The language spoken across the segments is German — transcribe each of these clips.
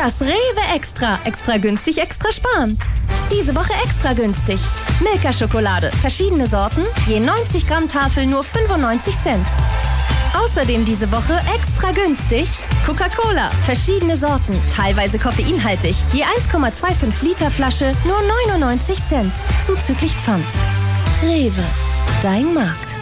Das Rewe Extra. Extra günstig, extra sparen. Diese Woche extra günstig. Milka-Schokolade. Verschiedene Sorten. Je 90 Gramm Tafel nur 95 Cent. Außerdem diese Woche extra günstig. Coca-Cola. Verschiedene Sorten. Teilweise koffeinhaltig. Je 1,25 Liter Flasche nur 99 Cent. Zuzüglich Pfand. Rewe. Dein Markt.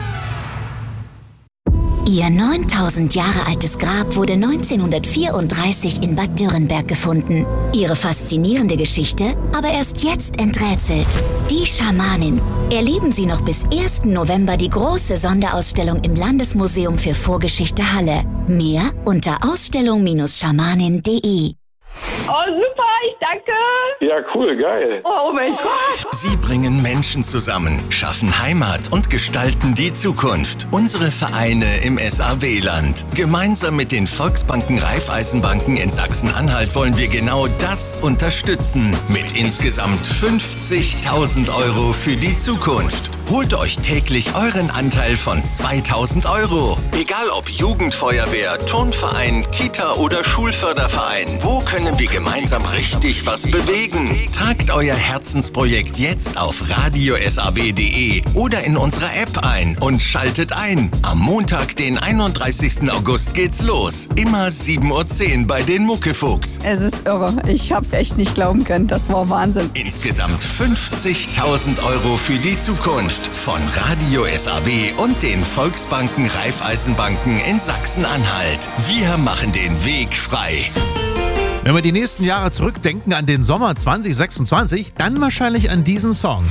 Ihr 9000 Jahre altes Grab wurde 1934 in Bad Dürrenberg gefunden. Ihre faszinierende Geschichte aber erst jetzt enträtselt. Die Schamanin. Erleben Sie noch bis 1. November die große Sonderausstellung im Landesmuseum für Vorgeschichte Halle. Mehr unter ausstellung-schamanin.de. Oh, super, ich danke. Ja, cool, geil. Oh mein Gott. Sie bringen Menschen zusammen, schaffen Heimat und gestalten die Zukunft. Unsere Vereine im SAW-Land. Gemeinsam mit den Volksbanken Raiffeisenbanken in Sachsen-Anhalt wollen wir genau das unterstützen. Mit insgesamt 50.000 € für die Zukunft. Holt euch täglich euren Anteil von 2.000 €. Egal ob Jugendfeuerwehr, Turnverein, Kita oder Schulförderverein. Wo können wir gemeinsam richtig was bewegen? Tragt euer Herzensprojekt jetzt auf radiosaw.de oder in unserer App ein und schaltet ein. Am Montag, den 31. August geht's los. Immer 7:10 Uhr bei den Muckefuchs. Es ist irre. Ich hab's echt nicht glauben können. Das war Wahnsinn. Insgesamt 50.000 € für die Zukunft. Von Radio SAW und den Volksbanken Raiffeisenbanken in Sachsen-Anhalt. Wir machen den Weg frei. Wenn wir die nächsten Jahre zurückdenken an den Sommer 2026, dann wahrscheinlich an diesen Song.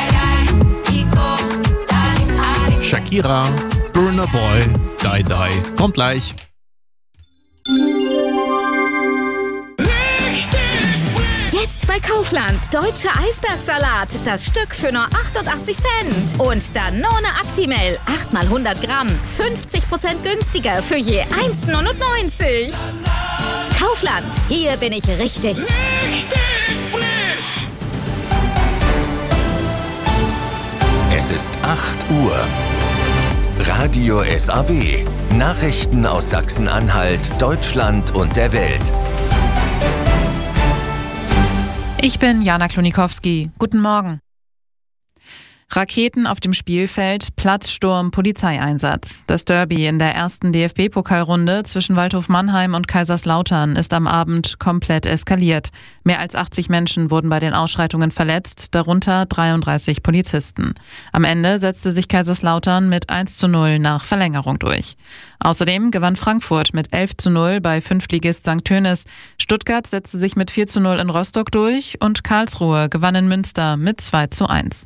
Shakira, Burna Boy, Die Die. Kommt gleich. Jetzt bei Kaufland. Deutscher Eisbergsalat. Das Stück für nur 88 Cent. Und Danone Actimel. 8 mal 100 Gramm. 50% günstiger für je 1,99. Kaufland. Hier bin ich richtig. Richtig frisch. Es ist 8 Uhr. Radio SAW. Nachrichten aus Sachsen-Anhalt, Deutschland und der Welt. Ich bin Jana Klonikowski. Guten Morgen. Raketen auf dem Spielfeld, Platzsturm, Polizeieinsatz. Das Derby in der ersten DFB-Pokalrunde zwischen Waldhof Mannheim und Kaiserslautern ist am Abend komplett eskaliert. Mehr als 80 Menschen wurden bei den Ausschreitungen verletzt, darunter 33 Polizisten. Am Ende setzte sich Kaiserslautern mit 1:0 nach Verlängerung durch. Außerdem gewann Frankfurt mit 11:0 bei Fünftligist St. Tönis. Stuttgart setzte sich mit 4:0 in Rostock durch und Karlsruhe gewann in Münster mit 2:1.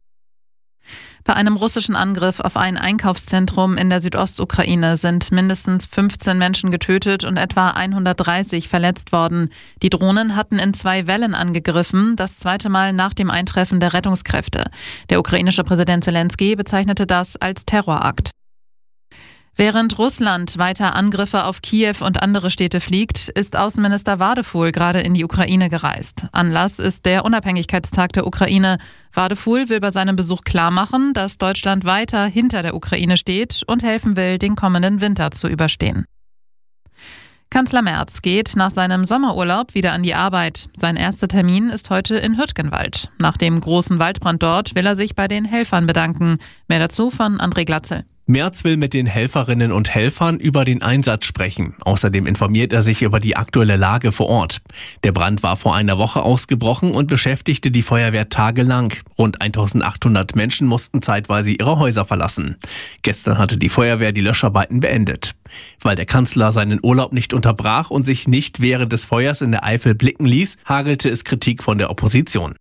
Bei einem russischen Angriff auf ein Einkaufszentrum in der Südostukraine sind mindestens 15 Menschen getötet und etwa 130 verletzt worden. Die Drohnen hatten in 2 Wellen angegriffen, das zweite Mal nach dem Eintreffen der Rettungskräfte. Der ukrainische Präsident Zelensky bezeichnete das als Terrorakt. Während Russland weiter Angriffe auf Kiew und andere Städte fliegt, ist Außenminister Wadefuhl gerade in die Ukraine gereist. Anlass ist der Unabhängigkeitstag der Ukraine. Wadefuhl will bei seinem Besuch klarmachen, dass Deutschland weiter hinter der Ukraine steht und helfen will, den kommenden Winter zu überstehen. Kanzler Merz geht nach seinem Sommerurlaub wieder an die Arbeit. Sein erster Termin ist heute in Hürtgenwald. Nach dem großen Waldbrand dort will er sich bei den Helfern bedanken. Mehr dazu von André Glatzel. Merz will mit den Helferinnen und Helfern über den Einsatz sprechen. Außerdem informiert er sich über die aktuelle Lage vor Ort. Der Brand war vor einer Woche ausgebrochen und beschäftigte die Feuerwehr tagelang. Rund 1800 Menschen mussten zeitweise ihre Häuser verlassen. Gestern hatte die Feuerwehr die Löscharbeiten beendet. Weil der Kanzler seinen Urlaub nicht unterbrach und sich nicht während des Feuers in der Eifel blicken ließ, hagelte es Kritik von der Opposition.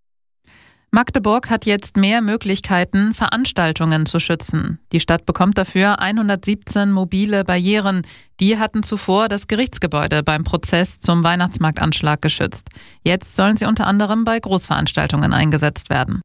Magdeburg hat jetzt mehr Möglichkeiten, Veranstaltungen zu schützen. Die Stadt bekommt dafür 117 mobile Barrieren. Die hatten zuvor das Gerichtsgebäude beim Prozess zum Weihnachtsmarktanschlag geschützt. Jetzt sollen sie unter anderem bei Großveranstaltungen eingesetzt werden.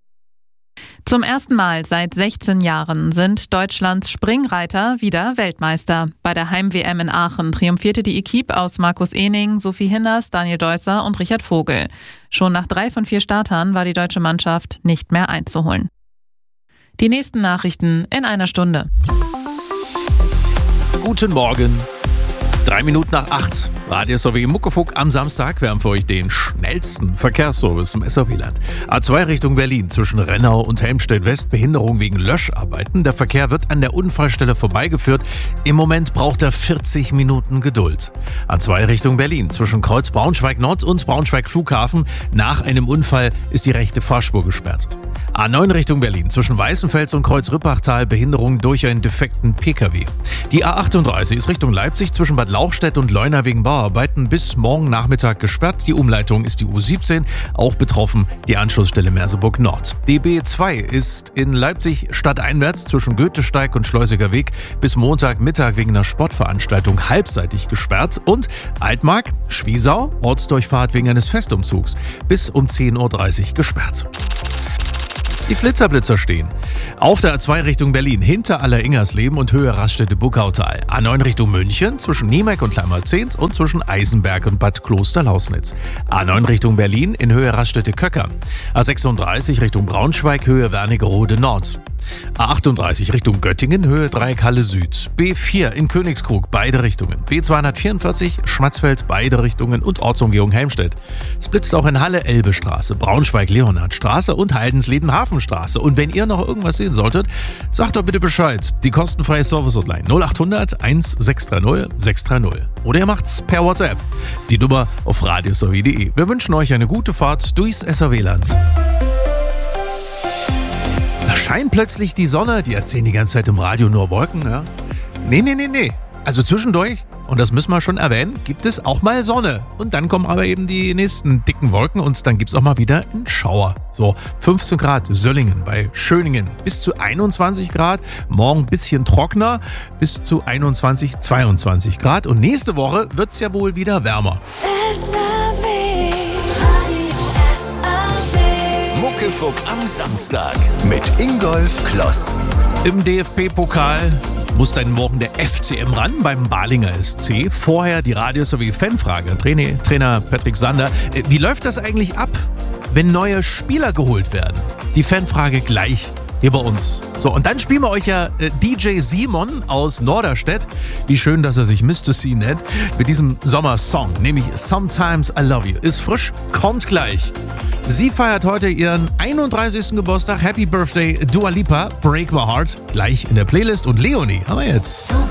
Zum ersten Mal seit 16 Jahren sind Deutschlands Springreiter wieder Weltmeister. Bei der Heim-WM in Aachen triumphierte die Equipe aus Markus Ehning, Sophie Hinners, Daniel Deusser und Richard Vogel. Schon nach 3 von 4 Startern war die deutsche Mannschaft nicht mehr einzuholen. Die nächsten Nachrichten in einer Stunde. Guten Morgen. 3 Minuten nach 8. Radio SAW Muckefuck am Samstag. Wir haben für euch den schnellsten Verkehrsservice im SAW-Land. A2 Richtung Berlin zwischen Rennau und Helmstedt West. Behinderung wegen Löscharbeiten. Der Verkehr wird an der Unfallstelle vorbeigeführt. Im Moment braucht er 40 Minuten Geduld. A2 Richtung Berlin zwischen Kreuz Braunschweig Nord und Braunschweig Flughafen. Nach einem Unfall ist die rechte Fahrspur gesperrt. A9 Richtung Berlin zwischen Weißenfels und Kreuz-Rippachtal. Behinderung durch einen defekten Pkw. Die A38 ist Richtung Leipzig zwischen Bad Lauchstädt und Leuna wegen Bauarbeiten bis morgen Nachmittag gesperrt. Die Umleitung ist die U17, auch betroffen die Anschlussstelle Merseburg Nord. Die B2 ist in Leipzig stadteinwärts zwischen Goethesteig und Schleusiger Weg bis Montagmittag wegen einer Sportveranstaltung halbseitig gesperrt. Und Altmark, Schwiesau, Ortsdurchfahrt wegen eines Festumzugs bis um 10.30 Uhr gesperrt. Die Flitterblitzer stehen. Auf der A2 Richtung Berlin hinter Alleringersleben und Höhe Raststätte-Buckautal. A9 Richtung München zwischen Niemeck und Kleinmalzens und zwischen Eisenberg und Bad Klosterlausnitz. A9 Richtung Berlin in Höhe Raststätte-Köcker. A36 Richtung Braunschweig Höhe Wernigerode Nord. A38 Richtung Göttingen, Höhe Dreieckhalle Süd. B4 in Königskrug, beide Richtungen. B244 Schmatzfeld, beide Richtungen und Ortsumgehung Helmstedt. Es blitzt auch in Halle Elbestraße, Braunschweig-Leonhardstraße und Heidensleben-Hafenstraße. Und wenn ihr noch irgendwas sehen solltet, sagt doch bitte Bescheid. Die kostenfreie Service-Hotline 0800 1630 630. Oder ihr macht's per WhatsApp. Die Nummer auf radiosaw.de. Wir wünschen euch eine gute Fahrt durchs SAW-Land. Da scheint plötzlich die Sonne, die erzählen die ganze Zeit im Radio nur Wolken, ja? Nee. Also zwischendurch, und das müssen wir schon erwähnen, gibt es auch mal Sonne. Und dann kommen aber eben die nächsten dicken Wolken und dann gibt es auch mal wieder einen Schauer. So, 15 Grad Söllingen bei Schöningen, bis zu 21 Grad. Morgen ein bisschen trockener, bis zu 21, 22 Grad. Und nächste Woche wird es ja wohl wieder wärmer. Muckefuck am Samstag mit Ingolf Kloss. Im DFB-Pokal muss dann morgen der FCM ran beim Balinger SC. Vorher die Radio SAW Fanfrage. Trainer Patrick Sander. Wie läuft das eigentlich ab, wenn neue Spieler geholt werden? Die Fanfrage gleich hier bei uns. So, und dann spielen wir euch ja DJ Simon aus Norderstedt. Wie schön, dass er sich Mr. C nennt. Mit diesem Sommersong, nämlich Sometimes I Love You. Ist frisch, kommt gleich. Sie feiert heute ihren 31. Geburtstag. Happy Birthday, Dua Lipa, Break My Heart. Gleich in der Playlist. Und Leonie haben wir jetzt.